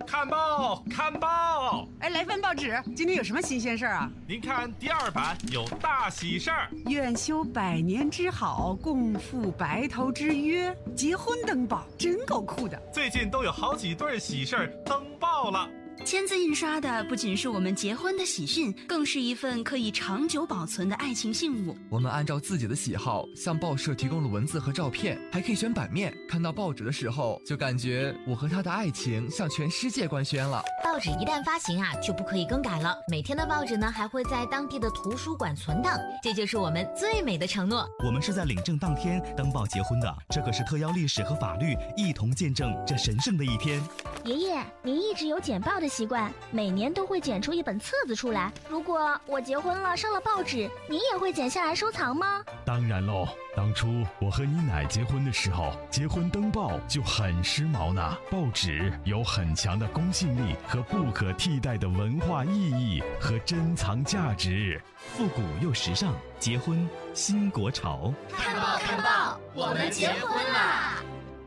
看报，看报！ 哎，来份报纸，今天有什么新鲜事儿啊？ 您看第2版有大喜事儿， 愿修百年之好，共赴白头之约，结婚登报，真够酷的。 最近都有好几对喜事儿登报了。 签字印刷的不仅是我们结婚的喜讯，更是一份可以长久保存的爱情信物。 我们按照自己的喜好向报社提供了文字和照片，还可以选版面。看到报纸的时候，就感觉我和他的爱情向全世界官宣了。 报纸一旦发行啊，就不可以更改了。每天的报纸呢，还会在当地的图书馆存档，这就是我们最美的承诺。 我们是在领证当天登报结婚的，这可是特邀历史和法律一同见证这神圣的一天。 爷爷，您一直有剪报的习惯，每年都会剪出一本册子出来。如果我结婚了上了报纸，您也会剪下来收藏吗？ 当然喽，当初我和你奶结婚的时候，结婚登报就很时髦呢。报纸有很强的公信力和不可替代的文化意义和珍藏价值， 复古又时尚，结婚新国潮。 看报看报，我们结婚啦！